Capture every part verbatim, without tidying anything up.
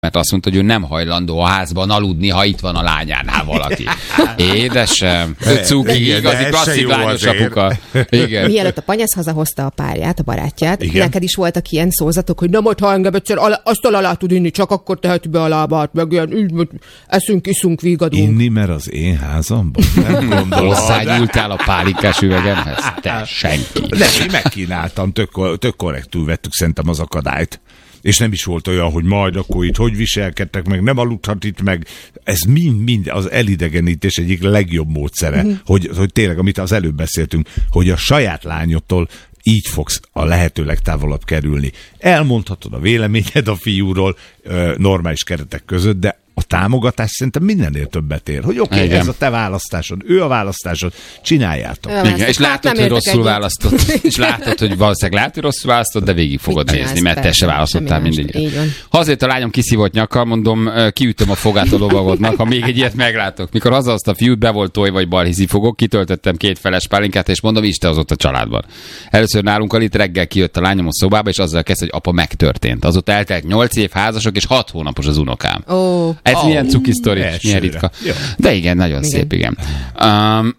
mert azt mondta, hogy ő nem hajlandó a házban aludni, ha itt van a lányánál valaki. Édesem, cuki, igazi klasszik lányos apuka. Igen. Mielőtt a panyasz hazahozta a párját, a barátját, igen. Neked is voltak ilyen szózatok, hogy nem ott, ha engem egyszer asztal alá tud inni, csak akkor teheti be a lábát, meg ilyen, eszünk, iszunk, vígadunk. Inni, mert az én házamban? Nem gondolom. Hozzágyúltál a pálinkás üvegemhez? Te senki. Nem, én megkínáltam, tök, tök korrektül vettük szerintem az akadályt. És nem is volt olyan, hogy majd akkor itt hogy viselkedtek meg, nem aludhat itt meg. Ez mind-mind az elidegenítés egyik legjobb módszere, mm. hogy, hogy tényleg, amit az előbb beszéltünk, hogy a saját lányodtól így fogsz a lehető legtávolabb kerülni. Elmondhatod a véleményed a fiúról normális keretek között, de a támogatás szerintem mindennél többet ér. Hogy oké, okay, ez a te választásod, ő a választásod, csináljátok. Igen, és látod, hogy rosszul választott. És látod, hogy valószínűleg látod, hogy rosszul választott, de végig fogod Mit nézni, mert te se választottál mindig. Ha azért a lányom kiszívott nyakkal, mondom, kiütöm a fogát a lovagodnak, ha még egy ilyet meglátok. Mikor hazahozta a fiút, be volt toj vagy balhizi fogok, kitöltöttem két feles pálinkát, és mondom, Isten az ott a családban. Először nálunk alit reggel kijött a lányom a szobába, és azzal kezdte, hogy apa megtörtént. Azóta eltelt nyolc év házasok, és hat hónapos az unokám. Oh. Ez oh. milyen cuki sztori, milyen ritka. Jó. De igen, nagyon igen. szép, igen. Um,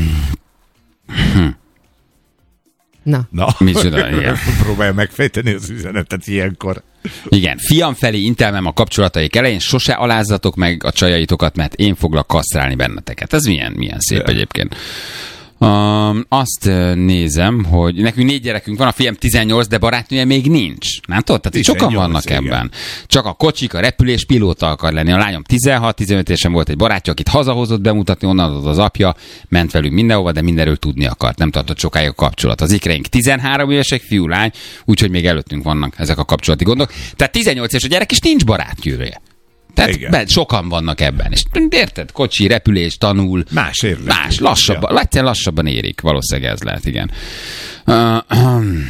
Na. Na. Micsoda, igen. Próbálja megfejteni az üzenetet ilyenkor. Igen, fiam felé intelmem a kapcsolataik elején, sose alázzatok meg a csajaitokat, mert én foglak kasztrálni benneteket. Ez milyen, milyen szép ja. egyébként. Um, azt nézem, hogy nekünk négy gyerekünk van, a fiam tizennyolc, de barátnője még nincs. Látod? Tehát itt sokan vannak igen. ebben. Csak a kocsik, a repülés, pilóta akar lenni. A lányom tizenhat, tizenöt évesen volt egy barátja, akit hazahozott bemutatni, onnan adott az apja, ment velünk mindenhova, de mindenről tudni akart. Nem tartott sokáig a kapcsolat. Az ikreink tizenhárom évesek, fiú, lány, úgyhogy még előttünk vannak ezek a kapcsolati gondok. Tehát tizennyolc éves a gyerek, és nincs barátnője. Tehát ben, sokan vannak ebben. És érted? Kocsi, repülés, tanul. Más érlek. Más, lassabban. Ja. lassabban érik. Valószínűleg ez lehet, igen. Uh, um.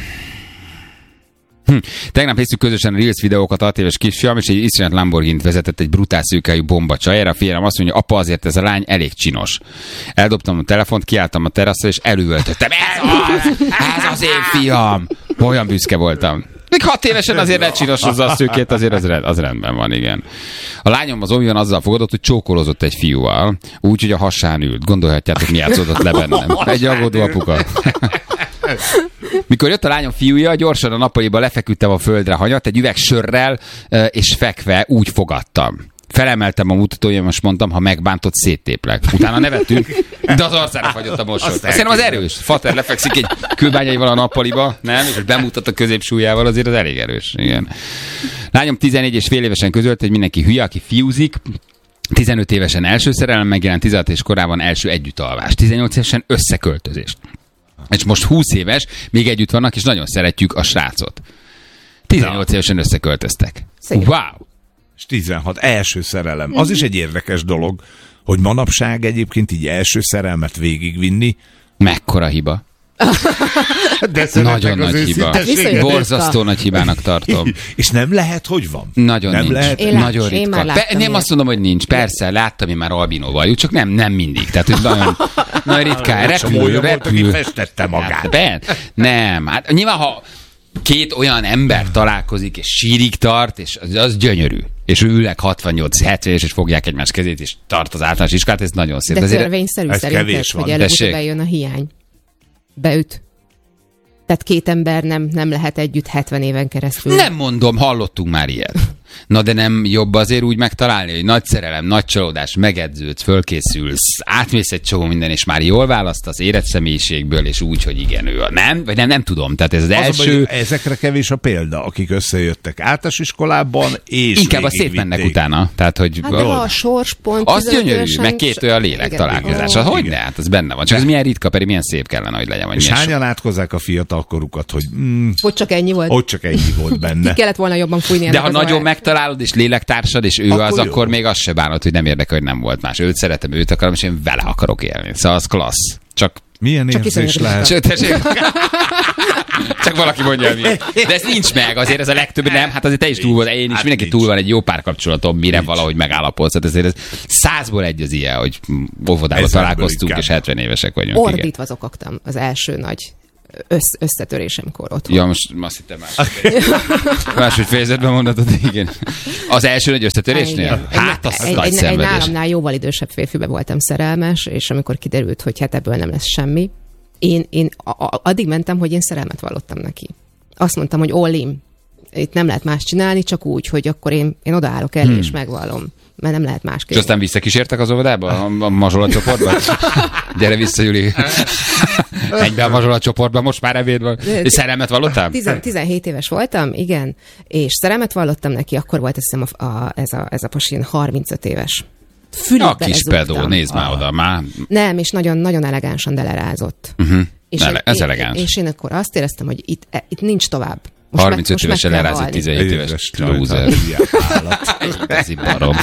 Hm. Tegnap néztük közösen a Reels videókat, hat éves kisfiam, és egy iszonyat Lamborghini-t vezetett egy brutál szőkehajú bomba csajára. A fiam azt mondja, apa, azért ez a lány elég csinos. Eldobtam a telefont, kiálltam a teraszra, és előöltöttem. Ez az! Ez az én fiam! Olyan büszke voltam. Még hat évesen azért ne csinosozza a szőkét, azért az, rend, az rendben van, igen. A lányom az olyan azzal fogadott, hogy csókolózott egy fiúval, úgyhogy a hasán ült. Gondolhatjátok, mi játszódott le bennem. Egy aggódó apuka. Mikor jött a lányom fiúja, gyorsan a nappaliba lefeküdtem a földre hanyat, egy üveg sörrel, és fekve úgy fogadtam. Felemeltem a mutatójam, és mondtam, ha megbántott, széttéplek. Utána nevettünk, de az arcára fagyott a mosoly. Szerintem az erős. Fater lefekszik egy kőbányaival a nappaliba, nem? És bemutat a középsúlyával, azért az elég erős. Igen. Lányom tizennégy és fél évesen közölt, hogy mindenki hülye, aki fiúzik. tizenöt évesen első szerelem megjelent, tizenhat és korában első együttalvás. tizennyolc évesen összeköltözést. És most húsz éves, még együtt vannak, és nagyon szeretjük a srácot. tizennyolc évesen összeköltöztek. Szépen. Wow! És tizenhat első szerelem. Az is egy érdekes dolog, hogy manapság egyébként így első szerelmet végigvinni. Mekkora hiba. De nagyon nagy hiba. Borzasztó nagy hibának tartom. És nem lehet, hogy van? Nagyon nem nincs. Lehet? Én nagyon lát, ritka. én már Be, nem azt mondom, hogy nincs. Persze, láttam én már albinóval, csak nem, nem mindig. Tehát, hogy nagyon, nagyon ritkán. Repül, repül. Festette magát. Hát, ben, nem. Hát nyilván, ha két olyan ember találkozik, és sírig tart, és az, az gyönyörű. És ő ülnek hatvannyolc hetven és fogják egymás kezét, és tart az általános iskolát, ez nagyon szép. De törvényszerű szerinted, hogy előbb-utóbb bejön a hiány. Beüt. Tehát két ember nem, nem lehet együtt hetven éven keresztül. Nem mondom, hallottunk már ilyet. Na de nem jobb azért úgy megtalálni, hogy nagy szerelem, nagy csalódás, megedződsz, fölkészülsz, átmész egy csomó minden, és már jól választasz érett személyiségből, és úgy, hogy igen, ő a nem, vagy nem, nem tudom. Tehát ez az, az első... A, ezekre kevés a példa, akik összejöttek általános iskolában, és inkább a szétmennek utána. Tehát, hogy hát de a sorspont... Az gyönyörű, meg két olyan lélek találkozása. Hogy ne? Hát az benne van. Csak ez milyen ritka, pedig milyen szép kellene, hogy legyen. És hányan átkozzák a fiatalkorukat, hogy... Mm, ott csak ennyi volt. Ott csak ennyi volt benne. Ki kellett volna jobban fújni. De ha nagyon megtalálod, és lélektársad, és ő akkor az, jó. akkor még az se bánod, hogy nem érdekel, hogy nem volt más. Őt szeretem, őt akarom, és én vele akarok élni. Szóval az klassz. Csak... Milyen csak érzés lehet? Csak, csak valaki mondja, hogy de ez nincs meg, azért ez a legtöbb, nem? Hát azért te is túl vagy, én is, hát mindenki nincs. Túl van egy jó párkapcsolatom, mire nincs. Valahogy megállapodsz. Hát ezért ez százból egy az ilyen, hogy óvodában találkoztunk, és hetven évesek vagyunk. Ordítva zokogtam az első nagy össz, összetörésemkor otthon. Ja, most azt hittem más. Máshogy fejezetben mondatod, igen. Az első egy összetörésnél? Igen. Hát, az egy, nagy egy, egy szenvedés. nálamnál jóval idősebb férfibe voltam szerelmes, és amikor kiderült, hogy hát ebből nem lesz semmi, én, én a, a, addig mentem, hogy én szerelmet vallottam neki. Azt mondtam, hogy all in. Itt nem lehet más csinálni, csak úgy, hogy akkor én, én odaállok elé, hmm. és megvallom. Mert nem lehet másképp. És aztán visszakísértek az óvodába? A, a mazsola csoportban? Gyere vissza, Juli. Egybe a mazsola csoportban, most már ebéd van. És szerelmet vallottál? tizenhét éves voltam, igen, és szerelmet vallottam neki, akkor volt azt hiszem a, a, ez, a, ez a posin harmincöt éves. Fülébe a kis pedó, nézd már oda, már. Nem, és nagyon, nagyon elegánsan delerázott. Uh-huh. És Ele- ez én, elegáns. És én akkor azt éreztem, hogy itt, itt nincs tovább. Most harmincöt meg, évesen lerázott tizenhét éves lúzer. Ez így barom.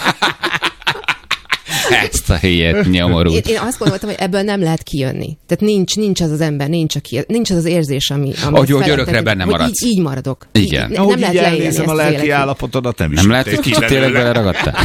Ezt a helyet nyomorult. Én, én azt gondoltam, hogy ebből nem lehet kijönni. Tehát nincs, nincs az az ember, nincs, aki, nincs az az érzés, ami... ami hogy, hogy örökre benne maradsz. Így, így maradok. Igen. Így, ahogy nem így lehet elnézem a lelki állapotodat, nem is. Nem lehet, hogy kicsit tényleg beleragadtál.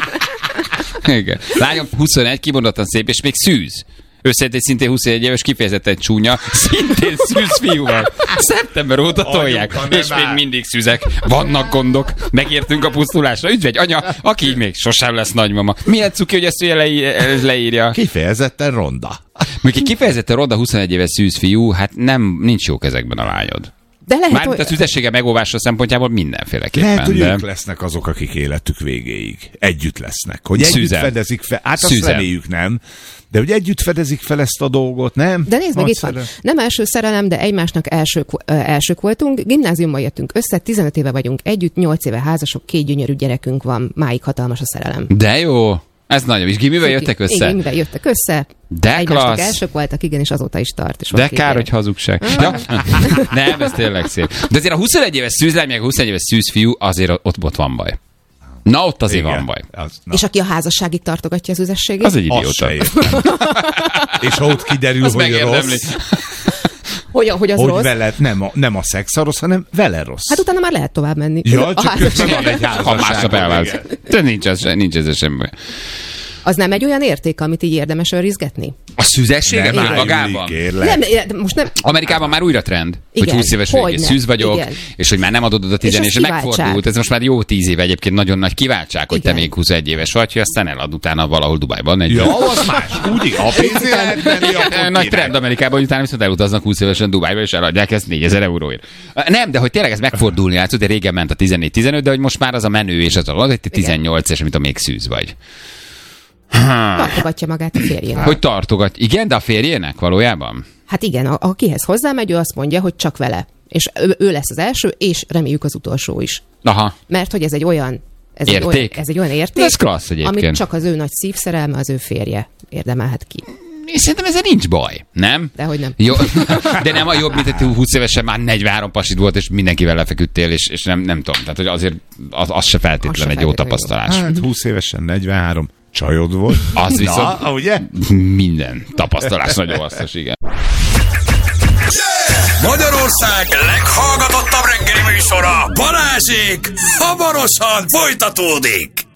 Igen. Lányom huszonegy, kimondottan szép, és még szűz. Összejött egy szintén huszonegy éves, kifejezetten csúnya, szintén szűz fiúval. Szeptember óta tolják, és még mindig szűzek. Vannak gondok, megértünk a pusztulásra. Üdv egy anya, aki így még sosem lesz nagymama. Milyen cuki, hogy ezt ugye leír, leírja. Kifejezetten ronda. Mondjuk kifejezetten ronda huszonegy éves szűz fiú, hát nem, nincs jó kezekben a lányod. De lehet, Mármint hogy... a szüzessége megóvása szempontjából mindenféleképpen. Lehet, hogy de... ők lesznek azok, akik életük végéig. Együtt lesznek. Hogy együtt Szüzen. fedezik fel. Hát azt Szüzen. reméljük, nem? De hogy együtt fedezik fel ezt a dolgot, nem? De nézd meg, Azt itt van. szerel... Nem első szerelem, de egymásnak elsők, ö, elsők voltunk. Gimnáziumban jöttünk össze, tizenöt éve vagyunk együtt, nyolc éve házasok, két gyönyörű gyerekünk van, máig hatalmas a szerelem. De jó. Ez nagyon is. Gimivel jöttek össze? Igen, gimivel jöttek össze. De egymásnak klassz. elsők voltak, igen, és azóta is tart. És De kár, hogy hazugság. Ja? Nem, ez tényleg szép. De azért a huszonegy éves szűzlány, meg a huszonegy éves szűzfiú, azért ott, ott van baj. Na, ott azért Igen, van baj. Az, na. És aki a házasságig tartogatja az üzességét? Az egy Azt idióta. se értem. És ha ott kiderül, Az hogy megérdemli. rossz, Hogy, hogy az hogy rossz? vele, nem a, nem a szex a rossz, hanem vele rossz. Hát utána már lehet tovább menni. Ja, A csak közben házasság. van egy Ha másnap házasság. elválsz. De nincs ez, nincs ez semmi. Az nem egy olyan érték, amit így érdemes őrizgetni? A szüzessége Nem már áll, magában? Júli, kérlek. Nem, de most nem... Amerikában már újra trend, Igen, hogy húsz éves végig hogyne, szűz vagyok, igen. és hogy már nem adod oda tizen, És és, ez és kiváltság. megfordult. Ez most már jó tíz éve egyébként nagyon nagy kiváltság, hogy te Igen. még huszonegy éves vagy, hogy aztán elad utána valahol Dubajban. Egy Ja, az más. Úgy, a pénzé lehet menni, akkor nagy király. trend Amerikában, hogy utána viszont elutaznak húsz évesen Dubájba, és eladják ezt négyezer euróért. Nem, de hogy tényleg ez megfordulni látszott, de régen ment a tizennégy tizenöt, de hogy most már az a menő, és az a hogy te tizennyolc, és amit a még szűz vagy. Tartogatja magát a férjének. Hogy tartogat. Igen, de a férjének valójában? Hát igen, a- akihez hozzámegy, ő azt mondja, hogy csak vele. És ő, ő lesz az első, és reméljük az utolsó is. Aha. Mert hogy ez egy olyan, ez egy Érték? olyan, ez egy olyan érték, Ez klassz egyébként. amit csak az ő nagy szívszerelme, az ő férje érdemelhet ki. És szerintem ezzel nincs baj, nem? Dehogy nem. Jó, de nem a jobb, mint hogy húsz évesen már negyvenhárom pasid volt, és mindenkivel lefeküdtél, és, és nem, nem tudom. Tehát hogy azért az, az se feltétlen Az se egy jó feltétlenül tapasztalás. Hát húsz évesen, negyvenhárom. Csajod volt. Az viszont Na, ugye? minden tapasztalás nagyon hasznos, igen. Magyarország leghallgatottabb reggeli műsora, Balázsék hamarosan folytatódik.